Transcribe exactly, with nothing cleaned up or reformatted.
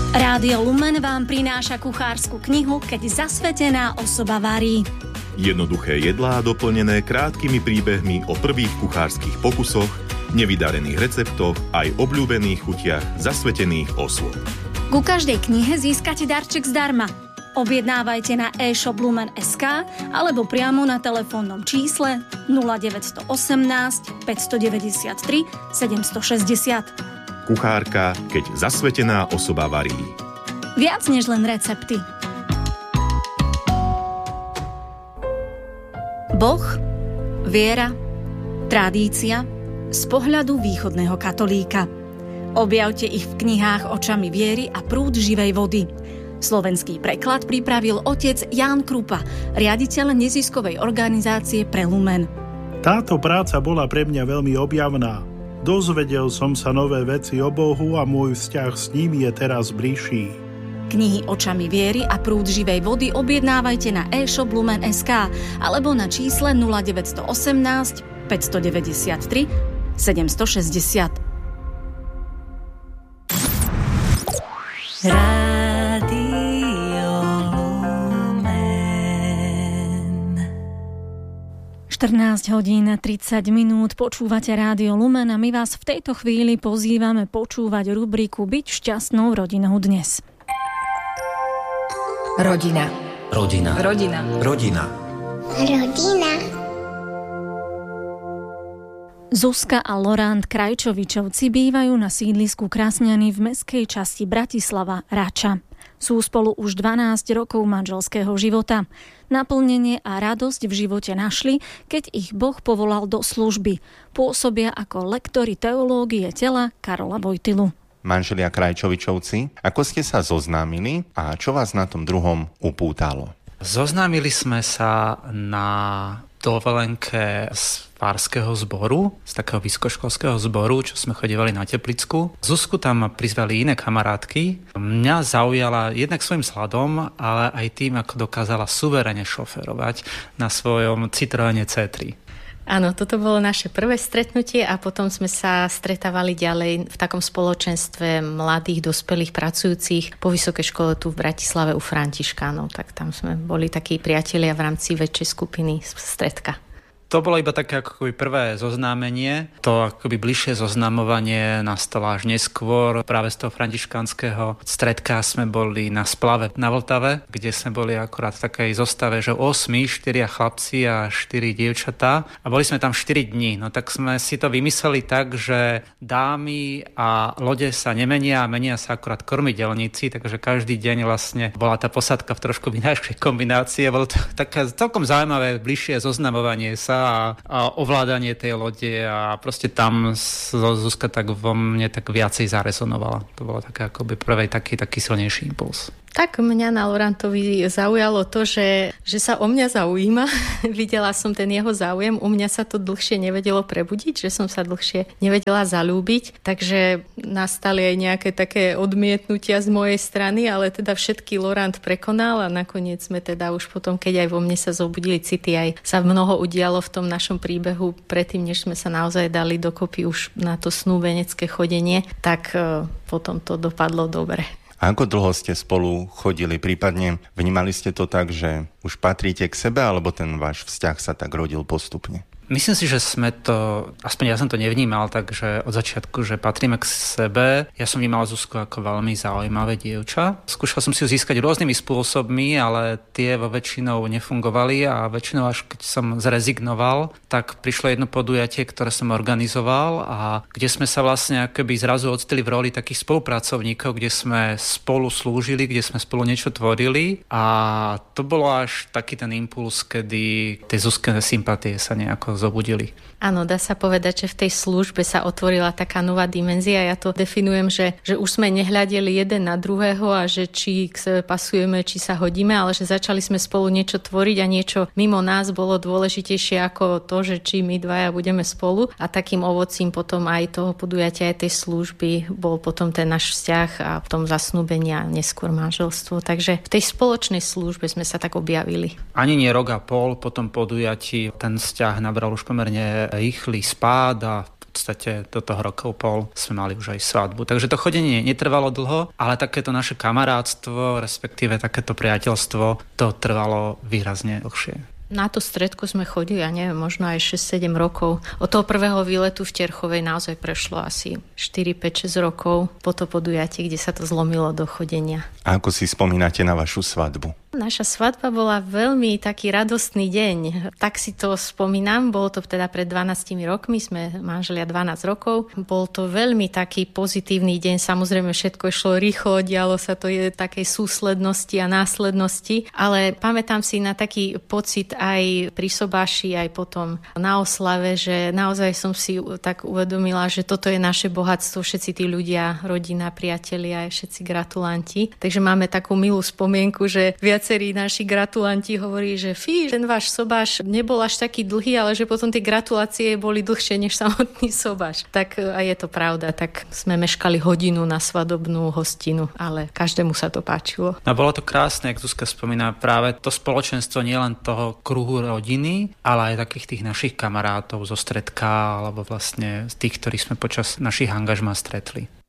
Rádio Lumen vám prináša kuchársku knihu Keď zasvetená osoba varí. Jednoduché jedlá doplnené krátkými príbehmi o prvých kuchárskych pokusoch, nevydarených receptoch aj obľúbených chutiach zasvetených osôb. Ku každej knihe získate darček zdarma. Objednávajte na e-shop Lumen bodka es ká alebo priamo na telefónnom čísle nula deväť jedna osem, päť deväť tri, sedem šesť nula. Kuchárka, keď zasvetená osoba varí. Viac než len recepty. Boh, viera, tradícia z pohľadu východného katolíka. Objavte ich v knihách Očami viery a Prúd živej vody. Slovenský preklad pripravil otec Ján Krupa, riaditeľ neziskovej organizácie Pre Lumen. Táto práca bola pre mňa veľmi objavná. Dozvedel som sa nové veci o Bohu a môj vzťah s ním je teraz bližší. Knihy Očami viery a Prúd živej vody objednávajte na e-shop Lumen bodka es ká alebo na čísle nula deväť jedna osem, päť deväť tri, sedem šesť nula. štrnásť hodín tridsať minút počúvate Rádio Lumen a my vás v tejto chvíli pozývame počúvať rubriku Byť šťastnou rodinou dnes. Rodina. Rodina. Rodina. Rodina. Rodina. Zuzka a Lorant Krajčovičovci bývajú na sídlisku Krasňany v mestskej časti Bratislava Rača. Sú spolu už dvanásť rokov manželského života. Naplnenie a radosť v živote našli, keď ich Boh povolal do služby. Pôsobia ako lektori teológie tela Karola Vojtilu. Manželia Krajčovičovci, ako ste sa zoznámili a čo vás na tom druhom upútalo? Zoznámili sme sa na dovolenke z farského zboru, z takého vysokoškolského zboru, čo sme chodívali na Teplicku. Zuzku tam prizvali iné kamarátky. Mňa zaujala jednak svojim vzhľadom, ale aj tým, ako dokázala suverene šoferovať na svojom Citroene cé tri. Áno, toto bolo naše prvé stretnutie a potom sme sa stretávali ďalej v takom spoločenstve mladých, dospelých, pracujúcich po vysokej škole tu v Bratislave u Františkánov. Tak tam sme boli takí priatelia v rámci väčšej skupiny stredka. To bolo iba také akoby prvé zoznámenie. To akoby bližšie zoznamovanie nastalo až neskôr. Práve z toho františkánskeho stredka sme boli na splave na Vltave, kde sme boli akurát v takej zostave, že osmi, štyria chlapci a štyri dievčatá. A boli sme tam štyri dní. No tak sme si to vymysleli tak, že dámy a lode sa nemenia a menia sa akurát kormidelníci, takže každý deň vlastne bola tá posádka v trošku ináčkej kombinácie. Bolo to také celkom zaujímavé bližšie zoznamovanie sa A, a ovládanie tej lode a proste tam Zuzka tak vo mne tak viacej zarezonovala. To bolo také akoby prvej taký, taký silnejší impuls. Tak mňa na Lorantovi zaujalo to, že, že sa o mňa zaujíma. Videla som ten jeho záujem. U mňa sa to dlhšie nevedelo prebudiť, že som sa dlhšie nevedela zalúbiť. Takže nastali aj nejaké také odmietnutia z mojej strany, ale teda všetky Lorant prekonal a nakoniec sme teda už potom, keď aj vo mne sa zobudili city, aj sa mnoho udialo v tom našom príbehu predtým, než sme sa naozaj dali dokopy už na to snúbenecké chodenie, tak potom to dopadlo dobre. A ako dlho ste spolu chodili? Prípadne vnímali ste to tak, že už patríte k sebe, alebo ten váš vzťah sa tak rodil postupne? Myslím si, že sme to, aspoň ja som to nevnímal, takže od začiatku, že patríme k sebe. Ja som vnímal Zuzku ako veľmi zaujímavé dievča. Skúšal som si ju získať rôznymi spôsobmi, ale tie vo väčšinou nefungovali a väčšinou až keď som zrezignoval, tak prišlo jedno podujatie, ktoré som organizoval a kde sme sa vlastne akoby zrazu ocitli v roli takých spolupracovníkov, kde sme spolu slúžili, kde sme spolu niečo tvorili a to bolo až taký ten impuls, kedy tie Zuzkené sympatie sa nejako zobudili. Áno, dá sa povedať, že v tej službe sa otvorila taká nová dimenzia. Ja to definujem, že, že už sme nehľadeli jeden na druhého a že či k sebe pasujeme, či sa hodíme, ale že začali sme spolu niečo tvoriť a niečo mimo nás bolo dôležitejšie ako to, že či my dvaja budeme spolu. A takým ovocím potom aj toho podujatia, aj tej služby bol potom ten náš vzťah a potom zasnúbenia, neskôr manželstvo. Takže v tej spoločnej službe sme sa tak objavili. Ani nie rok a pol po tom podujatí ten vzťah nabral už pomerne rýchly spád a v podstate do toho rokov pol sme mali už aj svadbu. Takže to chodenie netrvalo dlho, ale takéto naše kamarátstvo, respektíve takéto priateľstvo, to trvalo výrazne dlhšie. Na tú stredku sme chodili, ja neviem, možno aj šesť sedem rokov. Od toho prvého výletu v Terchovej naozaj prešlo asi štyri päť šesť rokov po to podujatí, kde sa to zlomilo do chodenia. A ako si spomínate na vašu svadbu? Naša svadba bola veľmi taký radostný deň. Tak si to spomínam, bolo to teda pred dvanástimi rokmi, sme manželia dvanásť rokov. Bol to veľmi taký pozitívny deň, samozrejme všetko išlo rýchlo, dialo sa to je takej súslednosti a následnosti, ale pamätám si na taký pocit aj pri sobáši, aj potom na oslave, že naozaj som si tak uvedomila, že toto je naše bohatstvo, všetci tí ľudia, rodina, priatelia, aj všetci gratulanti. Takže máme takú milú spomienku, že viacerí naši gratulanti hovorí, že fí, ten váš sobáš nebol až taký dlhý, ale že potom tie gratulácie boli dlhšie než samotný sobáš. Tak a je to pravda, tak sme meškali hodinu na svadobnú hostinu, ale každému sa to páčilo. No bolo to krásne, jak Zuzka spomína, práve to spoločenstvo nielen toho kruhu rodiny, ale aj takých tých našich kamarátov zo stredka, alebo vlastne z tých, ktorí sme počas našich angažmá stretli.